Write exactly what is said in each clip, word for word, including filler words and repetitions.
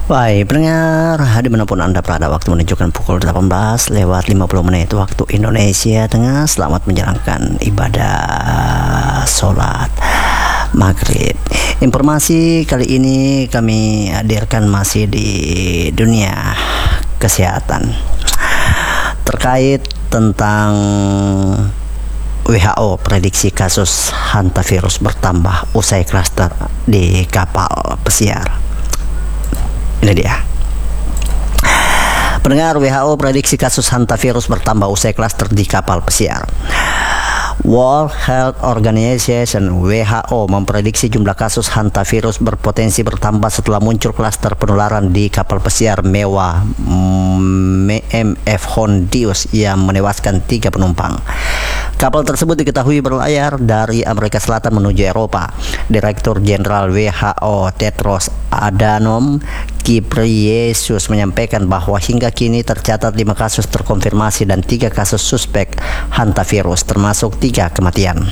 Baik pendengar, dimanapun Anda berada, waktu menunjukkan pukul delapan belas lewat lima puluh menit waktu Indonesia Tengah. Selamat menjalankan ibadah sholat maghrib. Informasi kali ini kami hadirkan masih di dunia kesehatan terkait tentang W H O prediksi kasus hantavirus bertambah usai klaster di kapal pesiar. Ini dia. Pendengar, W H O prediksi kasus hantavirus bertambah usai klaster di kapal pesiar. World Health Organization W H O memprediksi jumlah kasus hantavirus berpotensi bertambah setelah muncul klaster penularan di kapal pesiar mewah M F Hondius yang menewaskan tiga penumpang. Kapal tersebut diketahui berlayar dari Amerika Selatan menuju Eropa. Direktur Jenderal W H O Tedros Adhanom Ghebreyesus menyampaikan bahwa hingga kini tercatat lima kasus terkonfirmasi dan tiga kasus suspek hantavirus, termasuk tiga kematian.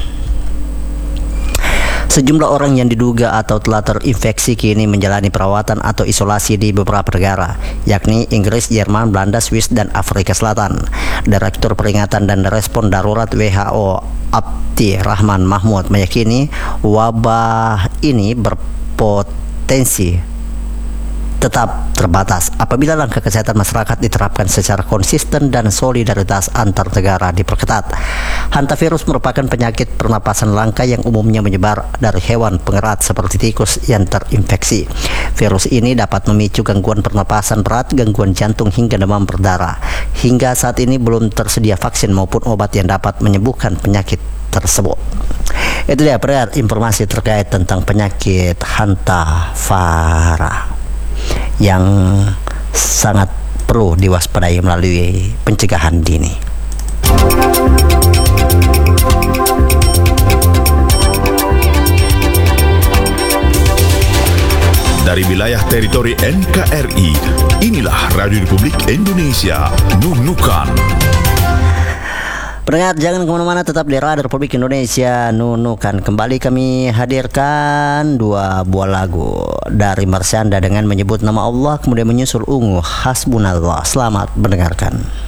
Sejumlah orang yang diduga atau telah terinfeksi kini menjalani perawatan atau isolasi di beberapa negara, yakni Inggris, Jerman, Belanda, Swiss, dan Afrika Selatan. Direktur Peringatan dan Respon Darurat W H O Abdi Rahman Mahmud meyakini wabah ini berpotensi tetap terbatas apabila langkah kesehatan masyarakat diterapkan secara konsisten dan solidaritas antar negara diperketat. Hantavirus merupakan penyakit pernapasan langka yang umumnya menyebar dari hewan pengerat seperti tikus yang terinfeksi. Virus ini dapat memicu gangguan pernapasan berat, gangguan jantung, hingga demam berdarah. Hingga saat ini belum tersedia vaksin maupun obat yang dapat menyembuhkan penyakit tersebut. Itu dia pendengar, informasi terkait tentang penyakit hantavirus yang sangat perlu diwaspadai melalui pencegahan dini. Dari wilayah teritori N K R I, inilah Radio Republik Indonesia, Nunukan. Pendengar, jangan kemana-mana, tetap di Radio Republik Indonesia Nunukan. Kembali kami hadirkan dua buah lagu dari Marsyanda dengan menyebut nama Allah, kemudian menyusul ungu Hasbunallah. Selamat mendengarkan.